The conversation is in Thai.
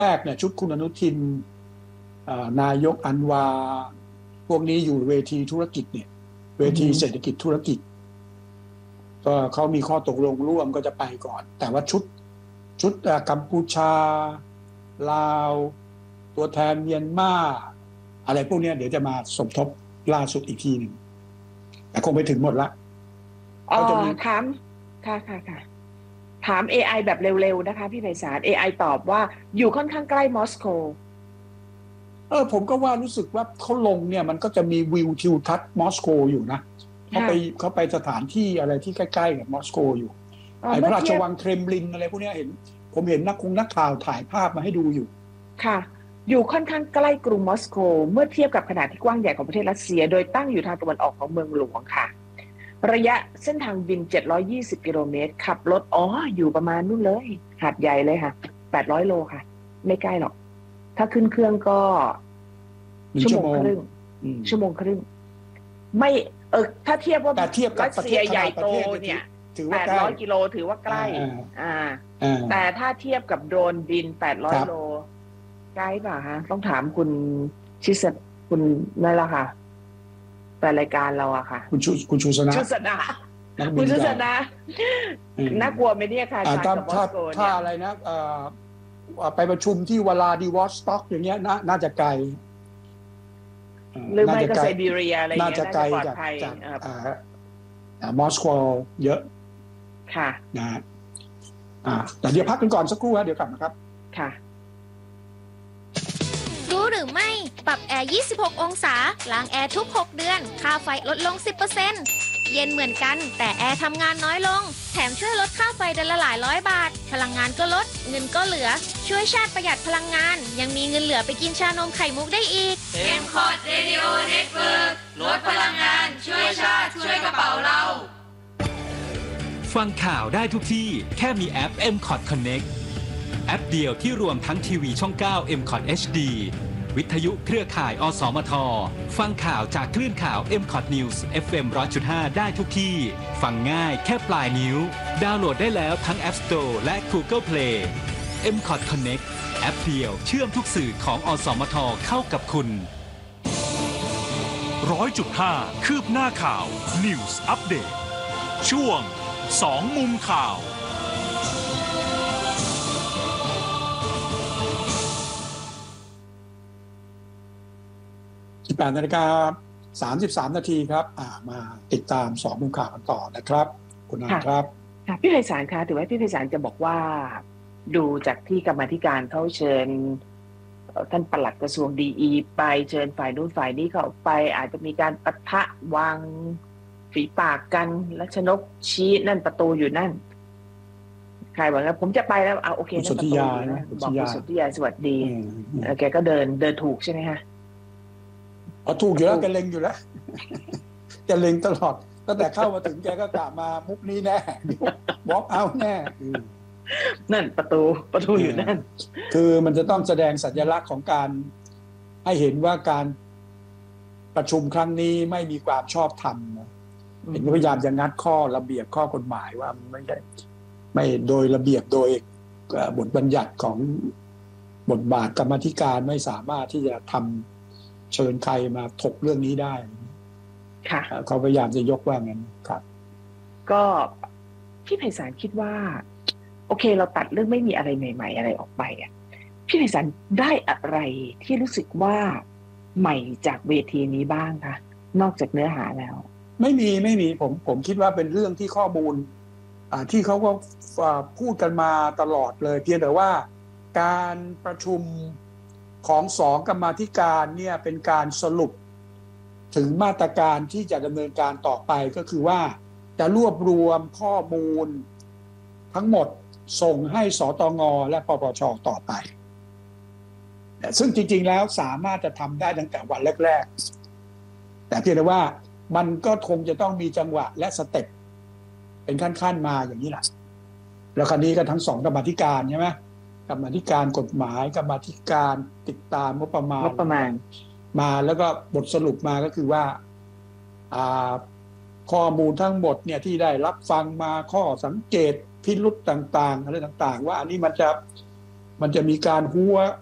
แรกเนี่ยชุดคุณอนุทินนายกอันวาพวกนี้อยู่เวทีธุรกิจเนี่ยเวทีเศรษฐกิจธุรกิจก็เขามีข้อตกลงร่วมก็จะไปก่อน แต่ว่าชุดกัมพูชาลาวตัวแทนเมียนมาอะไรพวกนี้เดี๋ยวจะมาสมทบล่าสุดอีกทีหนึ่งแต่คงไปถึงหมดละถามค่ะถาม AI แบบเร็วๆนะคะพี่ไพศาล AI ตอบว่าอยู่ค่อนข้างใกล้มอสโกผมก็ว่ารู้สึกว่าเขาลงเนี่ยมันก็จะมีวิวทิวทัศน์มอสโกอยู่นะเขาไปสถานที่อะไรที่ใกล้ๆกับมอสโกอยู่ไอ้พระราชวังเครมลินอะไรพวกนี้ผมเห็นนักข่าวถ่ายภาพมาให้ดูอยู่ค่ะอยู่ค่อนข้างใกล้กรุงมอสโกเมื่อเทียบกับขนาดที่กว้างใหญ่ของประเทศรัสเซียโดยตั้งอยู่ทางตะวันออกของเมืองหลวงค่ะระยะเส้นทางบิน720กิโลเมตรขับรถอยู่ประมาณนู่นเลยหาดใหญ่เลยค่ะ800โลค่ะไม่ใกล้หรอกถ้าขึ้นเครื่องก็ชั่วโมงครึ่งไม่ถ้าเทียบว่ารัสเซียใหญ่โตเนี่ย800กิโลถือว่าใกล้แต่ถ้าเทียบกับโดรนบิน800โลใกล้ป่ะฮะต้องถามคุณชิสคุณนั่นแหละค่ะแต่รายการเราอะค่ะคุณชูศนาคุณชูศนาน่ากลัวไหมเนี่ยค่ะถ้าอะไรนะไปประชุมที่วลาดิวอสต็อกอย่างเงี้ยน่าจะไกลหรือไม่ก็ไซบีเรียอะไรอย่างเงี้ยน่าจะไกลจากมอสโกเยอะค่ะนะแต่เดี๋ยวพักกันก่อนสักครู่เดี๋ยวกลับมาครับค่ะรู้หรือไม่ปรับแอร์26องศาล้างแอร์ทุก6เดือนค่าไฟลดลง 10% เย็นเหมือนกันแต่แอร์ทำงานน้อยลงแถมช่วยลดค่าไฟเดือนละหลายร้อยบาทพลังงานก็ลดเงินก็เหลือช่วยชาติประหยัดพลังงานยังมีเงินเหลือไปกินชานมไข่มุกได้อีก M-Cot Radio Network ลดพลังงานช่วยชาติช่วยกระเป๋าเราฟังข่าวได้ทุกที่แค่มีแอป M-Cot Connect แอปเดียวที่รวมทั้งทีวีช่อง9 M-Cot HD วิทยุเครือข่ายอสมทฟังข่าวจากคลื่นข่าว M-Cot News FM 100.5 ได้ทุกที่ฟังง่ายแค่ปลายนิ้วดาวน์โหลดได้แล้วทั้ง App Store และ Google Play M-Cot Connect แอปเดียวเชื่อมทุกสื่อของอสมทเข้ากับคุณ 100.5 คืบหน้าข่าว News Update ช่วง2มุมข่าว 18:33 น.ครับมาติดตาม2มุมข่าวกันต่อนะครับคุณนายครับพี่ไพศาลคะถือว่าพี่ไพศาลจะบอกว่าดูจากที่กรรมาธิการเขาเชิญท่านปลัดกระทรวงดีไปเชิญฝ่ายนู้นฝ่ายนี้เข้าไปอาจจะมีการปะทะวางฝีปากกันและชนกชี้นั่นประตูอยู่นั่นใครบอกว่าผมจะไปแล้วโอเคนั่นประตูนะบอกคุณสุทธิยาสวัสดีแกก็เดินถูกใช่ไหมคะถูกอยู่แล้วแกเล็งอยู่แล้วแกเล็งตลอดตั้งแต่เข้ามาถึงแกก็กะมามุกนี้แน่บล็อกเอาแน่นั่นประตูอยู่นั่นคือมันจะต้องแสดงสัญลักษณ์ของการให้เห็นว่าการประชุมครั้งนี้ไม่มีความชอบธรรมเห็นพยายามจะงัดข้อระเบียบข้อกฎหมายว่าไม่ใช่ไม่โดยระเบียบโดยบทบัญญัติของบทบาทกรรมาธิการไม่สามารถที่จะทำเชิญใครมาถกเรื่องนี้ได้ค่ะเขาพยายามจะยกว่างั้นครับก็พี่ไพศาลคิดว่าโอเคเราตัดเรื่องไม่มีอะไรใหม่ๆอะไรออกไปพี่ไพศาลได้อะไรที่รู้สึกว่าใหม่จากเวทีนี้บ้างคะนอกจากเนื้อหาแล้วไม่มีผมคิดว่าเป็นเรื่องที่ข้อมูลที่เขาก็พูดกันมาตลอดเลยเพียงแต่ว่าการประชุมของ2กรรมาธิการเนี่ยเป็นการสรุปถึงมาตรการที่จะดำเนินการต่อไปก็คือว่าจะรวบรวมข้อมูลทั้งหมดส่งให้สตง.และปปช.ต่อไปซึ่งจริงๆแล้วสามารถจะทำได้ตั้งแต่วันแรกๆแต่เพียงแต่ว่ามันก็คงจะต้องมีจังหวะและสเต็ปเป็นขั้นๆมาอย่างนี้แหละแล้วคราวนี้ก็ทั้ง2กรรมาธิการใช่ไหมกรรมาธิการกฎหมายกรรมาธิการติดตามงบประมาณมาแล้วก็บทสรุปมาก็คือว่าข้อมูลทั้งหมดเนี่ยที่ได้รับฟังมาข้อสังเกตพิรุธต่างๆอะไรต่างๆว่าอันนี้มันจะมันจะมีการหัว